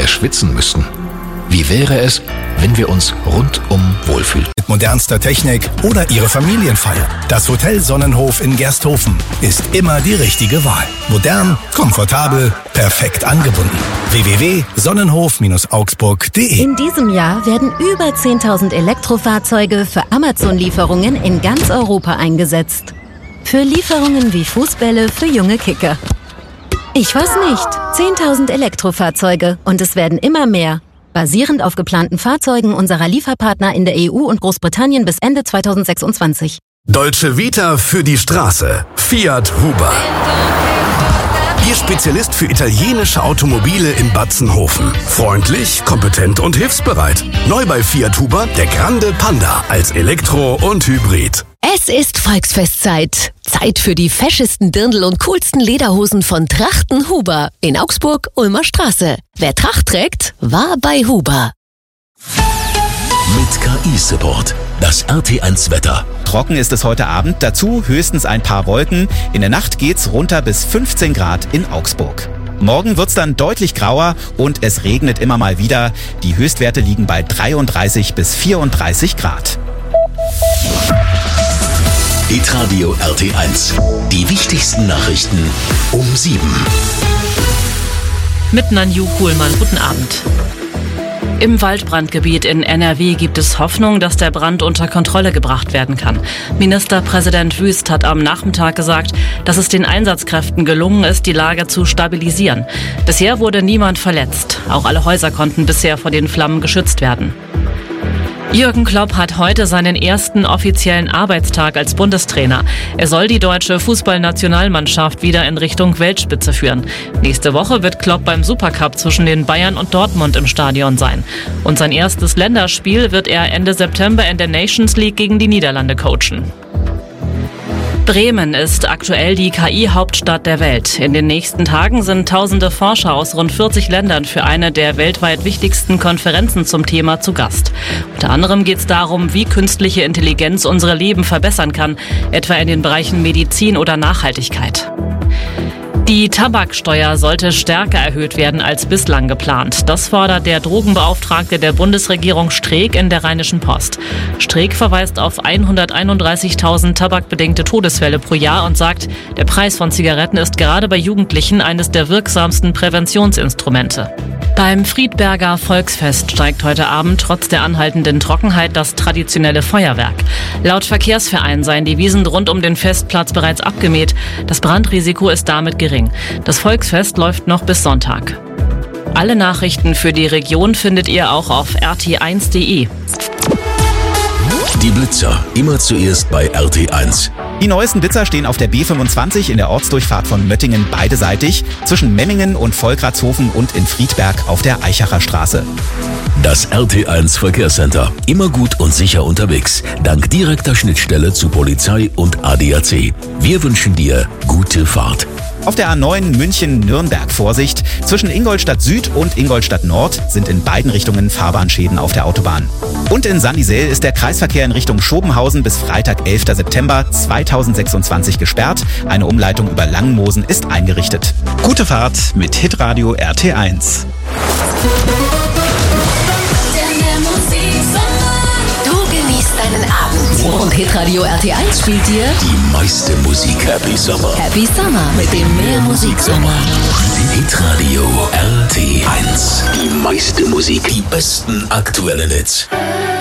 mehr schwitzen müssten? Wie wäre es, wenn wir uns rundum wohlfühlen? Mit modernster Technik oder Ihre Familienfeier. Das Hotel Sonnenhof in Gersthofen ist immer die richtige Wahl. Modern, komfortabel, perfekt angebunden. www.sonnenhof-augsburg.de. In diesem Jahr werden über 10.000 Elektrofahrzeuge für Amazon-Lieferungen in ganz Europa eingesetzt. Für Lieferungen wie Fußbälle für junge Kicker. Ich weiß nicht. 10.000 Elektrofahrzeuge und es werden immer mehr. Basierend auf geplanten Fahrzeugen unserer Lieferpartner in der EU und Großbritannien bis Ende 2026. Dolce Vita für die Straße. Fiat Huber. Ihr Spezialist für italienische Automobile in Batzenhofen. Freundlich, kompetent und hilfsbereit. Neu bei Fiat Huber der Grande Panda als Elektro und Hybrid. Es ist Volksfestzeit. Zeit für die feschesten Dirndl und coolsten Lederhosen von Trachten Huber in Augsburg, Ulmer Straße. Wer Tracht trägt, war bei Huber. Mit KI-Support. Das RT1 Wetter. Trocken ist es heute Abend, dazu höchstens ein paar Wolken. In der Nacht geht's runter bis 15 Grad in Augsburg. Morgen wird's dann deutlich grauer und es regnet immer mal wieder. Die Höchstwerte liegen bei 33 bis 34 Grad. Hitradio RT1. Die wichtigsten Nachrichten um 7. Mit Nanju Kuhlmann. Guten Abend. Im Waldbrandgebiet in NRW gibt es Hoffnung, dass der Brand unter Kontrolle gebracht werden kann. Ministerpräsident Wüst hat am Nachmittag gesagt, dass es den Einsatzkräften gelungen ist, die Lage zu stabilisieren. Bisher wurde niemand verletzt. Auch alle Häuser konnten bisher vor den Flammen geschützt werden. Jürgen Klopp hat heute seinen ersten offiziellen Arbeitstag als Bundestrainer. Er soll die deutsche Fußballnationalmannschaft wieder in Richtung Weltspitze führen. Nächste Woche wird Klopp beim Supercup zwischen den Bayern und Dortmund im Stadion sein. Und sein erstes Länderspiel wird er Ende September in der Nations League gegen die Niederlande coachen. Bremen ist aktuell die KI-Hauptstadt der Welt. In den nächsten Tagen sind tausende Forscher aus rund 40 Ländern für eine der weltweit wichtigsten Konferenzen zum Thema zu Gast. Unter anderem geht es darum, wie künstliche Intelligenz unsere Leben verbessern kann, etwa in den Bereichen Medizin oder Nachhaltigkeit. Die Tabaksteuer sollte stärker erhöht werden als bislang geplant. Das fordert der Drogenbeauftragte der Bundesregierung Streeck in der Rheinischen Post. Streeck verweist auf 131.000 tabakbedingte Todesfälle pro Jahr und sagt, der Preis von Zigaretten ist gerade bei Jugendlichen eines der wirksamsten Präventionsinstrumente. Beim Friedberger Volksfest steigt heute Abend trotz der anhaltenden Trockenheit das traditionelle Feuerwerk. Laut Verkehrsverein seien die Wiesen rund um den Festplatz bereits abgemäht. Das Brandrisiko ist damit gering. Das Volksfest läuft noch bis Sonntag. Alle Nachrichten für die Region findet ihr auch auf rt1.de. Die Blitzer, immer zuerst bei RT1. Die neuesten Blitzer stehen auf der B25 in der Ortsdurchfahrt von Möttingen beideseitig, zwischen Memmingen und Volkratshofen und in Friedberg auf der Eichacher Straße. Das RT1 Verkehrscenter. Immer gut und sicher unterwegs. Dank direkter Schnittstelle zu Polizei und ADAC. Wir wünschen dir gute Fahrt. Auf der A9 München-Nürnberg Vorsicht. Zwischen Ingolstadt Süd und Ingolstadt Nord sind in beiden Richtungen Fahrbahnschäden auf der Autobahn. Und in Sandisel ist der Kreisverkehr in Richtung Schobenhausen bis Freitag, 11. September 2026 gesperrt. Eine Umleitung über Langenmosen ist eingerichtet. Gute Fahrt mit Hitradio RT1. Deinen Abend. Und Hitradio RT1 spielt dir die meiste Musik. Happy Summer. Happy Summer mit dem Mehrmusiksommer. Hitradio RT1. Die meiste Musik. Die besten aktuellen Hits.